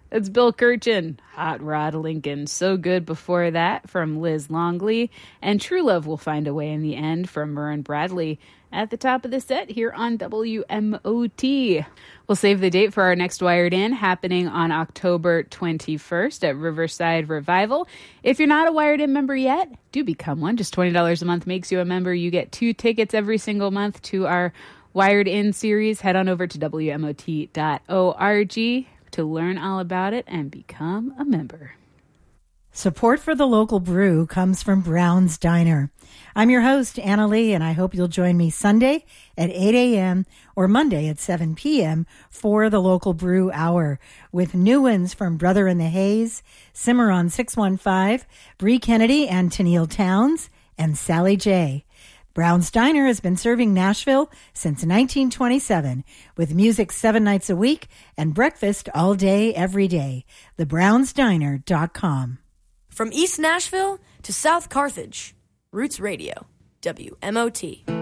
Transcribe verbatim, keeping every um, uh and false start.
It's Bill Kirchen, Hot Rod Lincoln. So Good before that from Liz Longley. And True Love Will Find a Way in the End from Murren Bradley. At the top of the set here on W M O T. We'll save the date for our next Wired In, happening on October twenty-first at Riverside Revival. If you're not a Wired In member yet, do become one. Just twenty dollars a month makes you a member. You get two tickets every single month to our Wired In series. Head on over to W M O T dot org to learn all about it and become a member. Support for the local brew comes from Brown's Diner. I'm your host, Anna Lee, and I hope you'll join me Sunday at eight a.m. or Monday at seven p.m. for the local brew hour with new ones from Brother in the Haze, Cimarron six one five, Bree Kennedy and Tennille Towns, and Sally J. Brown's Diner has been serving Nashville since nineteen twenty-seven with music seven nights a week and breakfast all day, every day. the browns diner dot com. From East Nashville to South Carthage, Roots Radio, W M O T.